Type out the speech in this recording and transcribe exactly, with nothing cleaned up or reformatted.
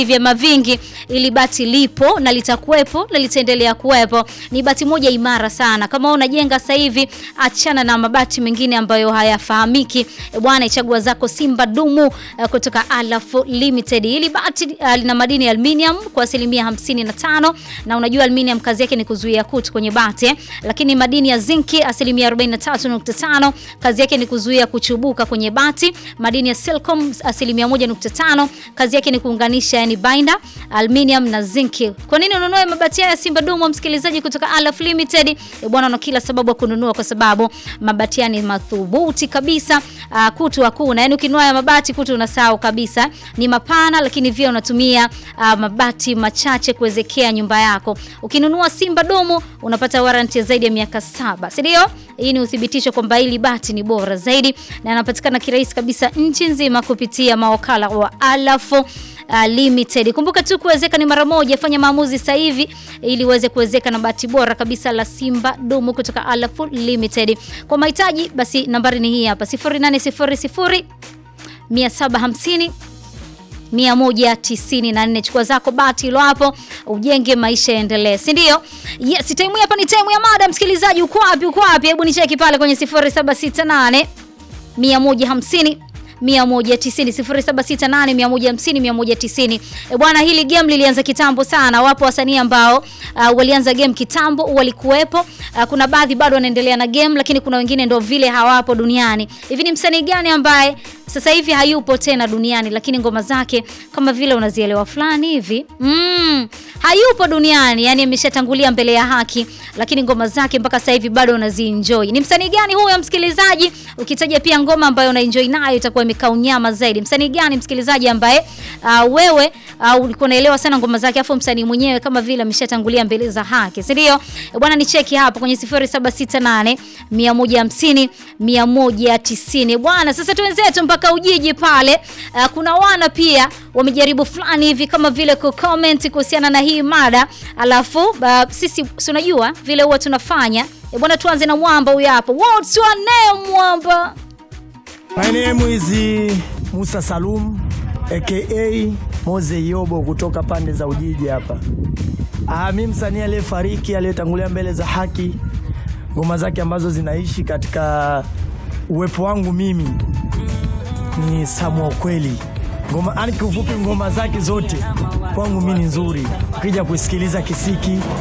vyema vingi, ili bati lipo na litakuwepo na litaendelea kuwepo. Ni bati moja imara sana. Kama unajenga sasa hivi, achana na mabati mengine ambayo hayafahamiki. E bwana, ichagua zako Simba Dumu uh, kutoka Alaf Limited. Hili bati uh, lina madini ya aluminium kwa asilimia hamsini na tano, na unajua aluminium kazi yake ni kuzuia kutu kwenye bati, lakini madini ya zinki asilimia arobaini na tatu nukta tano, kazi yake ni kuzuia kuchubuka kwenye bati. Madini ya silicon asilimia moja nukta tano, kazi yake ni kuunganisha yani binder aluminium na zinki. Kwa nini ununue mabati ya Simba Dumu msikilizaji kutoka Alaf Limited? E bwana, una kila sababu ya kununua kwa sababu mabati ni madhubuti kabisa. Uh, kutu hakuna. Yaani ukinunua mabati kutu unasahau kabisa. Ni mapana, lakini pia unatumia uh, mabati machache kuwezekea nyumba yako. Ukinunua Simba Dumu unapata warranty zaidi ya miaka saba. Si ndio? Hii ni uthibitisho kwamba hili bati ni bora zaidi na yanapatikana kirahisi kabisa nchi nzima kupitia mawakala wa Alaf Uh, Limited. Kumbuka tu kuwezeka ni mara moja, fanya maamuzi sasa hivi ili uweze kuwezeka na bati bora kabisa la Simba Dumu kutoka Alaf Limited. Kwa mahitaji basi nambari ni hii hapa sifuri nane sifuri sifuri mia saba hamsini mia moja tisini na nne. Chukua zako bati hilo hapo, ujenge maisha yaendelee, si ndio? Yes, time hapa ni time ya mada msikilizaji. Uko wapi? Uko wapi? Hebu nicheki pale kwenye sifuri saba sita nane mia moja hamsini mia moja tisini sifuri saba sita nane mia moja hamsini mia moja tisini. E bwana, hili game lilianza kitambo sana. Wapo wasanii ambao uh, walianza game kitambo, walikuwepo. Uh, kuna baadhi bado wanaendelea na game, lakini kuna wengine ndio vile hawapo duniani. Hivi ni msanii gani ambaye sasa hivi hayupo tena duniani lakini ngoma zake kama vile unazielewa fulani hivi? Mm, hayupo duniani, yani ameshatangulia mbele ya haki, lakini ngoma zake mpaka sasa hivi bado unazienjoy. Ni msanii gani huyo msikilizaji? Ukitaja pia ngoma ambayo unaenjoy nayo itakuwa imekaa unyama zaidi. Msanii gani msikilizaji ambaye uh, wewe uh, ulikuwa unaelewa sana ngoma zake afu msanii mwenyewe kama vile ameshatangulia mbele za haki, si ndio? E bwana, ni cheki hapo kwenye sifuri saba sita nane mia moja hamsini mia moja tisini. Bwana, sasa tuenzetu mpaka Ujiji pale. Uh, kuna wana pia wamejaribu fulani hivi kama vile ku comment kuhusiana na hii mada. Alafu uh, sisi unajua vile huwa tunafanya. E bwana, tuanze na mwamba huyu hapo. What's your name mwamba? My name is Musa Salum aka Moze Yobo kutoka pande za Ujiji hapa. Ah, mimi msanii aliyefariki aliyetangulia mbele za haki. Ngoma zake ambazo zinaishi katika uwepo wangu mimi ni Samuel Kweli. Ngoma ani kiufupi ngoma zake zote kwangu mimi ni nzuri. Ukija kusikiliza kisiki